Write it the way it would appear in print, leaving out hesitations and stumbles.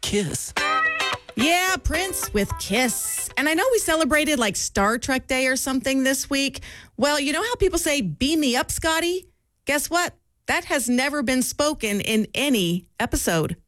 Kiss. Yeah, Prince with Kiss. And I know we celebrated like Star Trek Day or something this week. Well, you know how people say, beam me up, Scotty? Guess what? That has never been spoken in any episode.